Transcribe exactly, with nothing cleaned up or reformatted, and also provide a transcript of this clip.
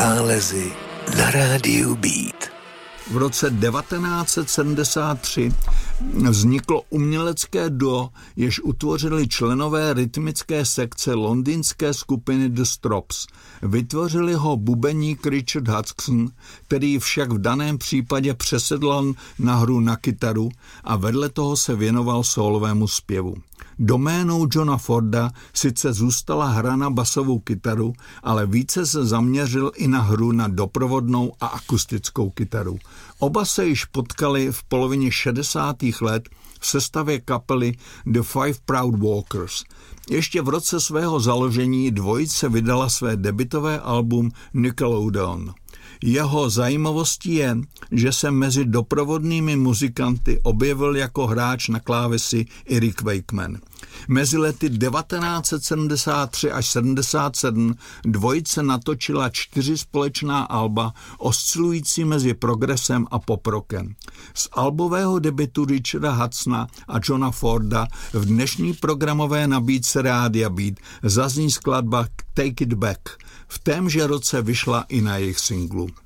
Vynálezy na rádiu Beat. V roce devatenáct set sedmdesát tři vzniklo umělecké duo, jež utvořili členové rytmické sekce londýnské skupiny The Strops. Vytvořili ho bubeník Richard Hudson, který však v daném případě přesedlal na hru na kytaru a vedle toho se věnoval sólovému zpěvu. Doménou Johna Forda sice zůstala hra na basovou kytaru, ale více se zaměřil i na hru na doprovodnou a akustickou kytaru. Oba se již potkali v polovině šedesátých let v sestavě kapely The Five Proud Walkers. Ještě v roce svého založení dvojice vydala své debutové album Nickelodeon. Jeho zajímavostí je, že se mezi doprovodnými muzikanty objevil jako hráč na klávesi Eric Wakeman. Mezi lety devatenáct set sedmdesát tři až sedmdesát sedm dvojice natočila čtyři společná alba oscilující mezi progresem a poprockem. Z albového debutu Richarda Hudsona a Johna Forda v dnešní programové nabídce Rádia Beat zazní skladba Take It Back. V témže roce vyšla i na jejich singlu.